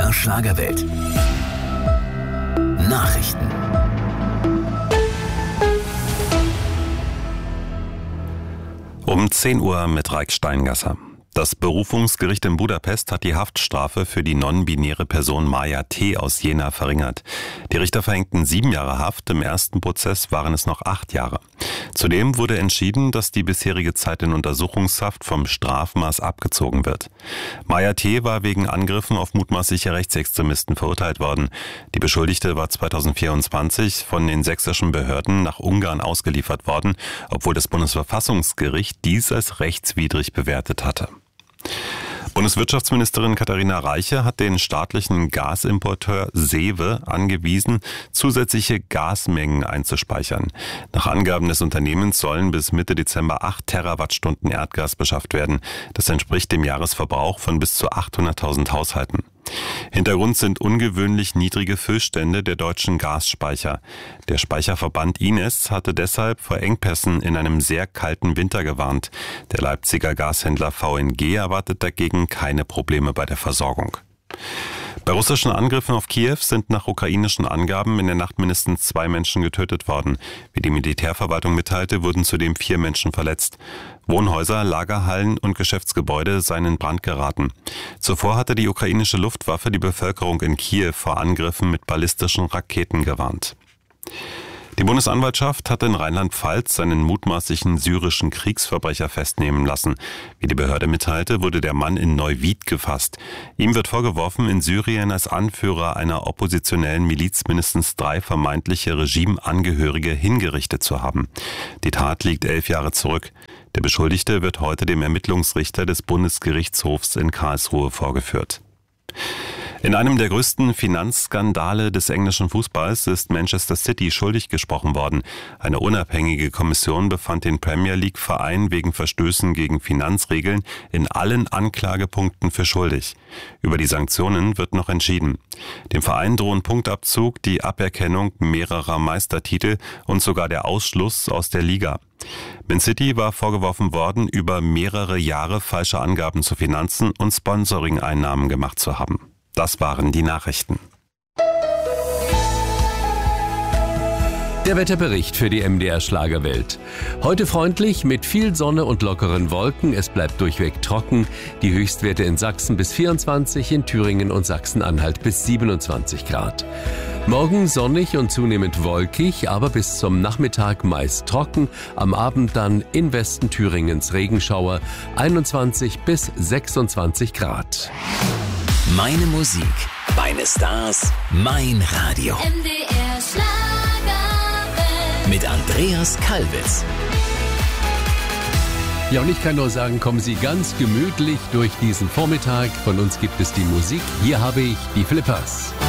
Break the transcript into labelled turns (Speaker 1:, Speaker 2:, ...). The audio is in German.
Speaker 1: MDR Schlagerwelt. Nachrichten.
Speaker 2: Um 10 Uhr mit Raik Steingasser. Das Berufungsgericht in Budapest hat die Haftstrafe für die non-binäre Person Maja T. aus Jena verringert. Die Richter verhängten 7 Jahre Haft, im ersten Prozess waren es noch 8 Jahre. Zudem wurde entschieden, dass die bisherige Zeit in Untersuchungshaft vom Strafmaß abgezogen wird. Maja T. war wegen Angriffen auf mutmaßliche Rechtsextremisten verurteilt worden. Die Beschuldigte war 2024 von den sächsischen Behörden nach Ungarn ausgeliefert worden, obwohl das Bundesverfassungsgericht dies als rechtswidrig bewertet hatte. Bundeswirtschaftsministerin Katharina Reiche hat den staatlichen Gasimporteur Sewe angewiesen, zusätzliche Gasmengen einzuspeichern. Nach Angaben des Unternehmens sollen bis Mitte Dezember 8 Terawattstunden Erdgas beschafft werden. Das entspricht dem Jahresverbrauch von bis zu 800.000 Haushalten. Hintergrund sind ungewöhnlich niedrige Füllstände der deutschen Gasspeicher. Der Speicherverband Ines hatte deshalb vor Engpässen in einem sehr kalten Winter gewarnt. Der Leipziger Gashändler VNG erwartet dagegen keine Probleme bei der Versorgung. Bei russischen Angriffen auf Kiew sind nach ukrainischen Angaben in der Nacht mindestens 2 Menschen getötet worden. Wie die Militärverwaltung mitteilte, wurden zudem 4 Menschen verletzt. Wohnhäuser, Lagerhallen und Geschäftsgebäude seien in Brand geraten. Zuvor hatte die ukrainische Luftwaffe die Bevölkerung in Kiew vor Angriffen mit ballistischen Raketen gewarnt. Die Bundesanwaltschaft hat in Rheinland-Pfalz einen mutmaßlichen syrischen Kriegsverbrecher festnehmen lassen. Wie die Behörde mitteilte, wurde der Mann in Neuwied gefasst. Ihm wird vorgeworfen, in Syrien als Anführer einer oppositionellen Miliz mindestens 3 vermeintliche Regimeangehörige hingerichtet zu haben. Die Tat liegt 11 Jahre zurück. Der Beschuldigte wird heute dem Ermittlungsrichter des Bundesgerichtshofs in Karlsruhe vorgeführt. In einem der größten Finanzskandale des englischen Fußballs ist Manchester City schuldig gesprochen worden. Eine unabhängige Kommission befand den Premier League-Verein wegen Verstößen gegen Finanzregeln in allen Anklagepunkten für schuldig. Über die Sanktionen wird noch entschieden. Dem Verein drohen Punktabzug, die Aberkennung mehrerer Meistertitel und sogar der Ausschluss aus der Liga. Man City war vorgeworfen worden, über mehrere Jahre falsche Angaben zu Finanzen und Sponsoring-Einnahmen gemacht zu haben. Das waren die Nachrichten.
Speaker 3: Der Wetterbericht für die MDR Schlagerwelt. Heute freundlich mit viel Sonne und lockeren Wolken. Es bleibt durchweg trocken. Die Höchstwerte in Sachsen bis 24, in Thüringen und Sachsen-Anhalt bis 27 Grad. Morgen sonnig und zunehmend wolkig, aber bis zum Nachmittag meist trocken. Am Abend dann in Westen Thüringens Regenschauer 21 bis 26 Grad.
Speaker 1: Meine Musik, meine Stars, mein Radio.
Speaker 4: MDR Schlagerwelt.
Speaker 1: Mit Andreas Kalbitz.
Speaker 3: Ja, und ich kann nur sagen, kommen Sie ganz gemütlich durch diesen Vormittag. Von uns gibt es die Musik. Hier habe ich die Flippers.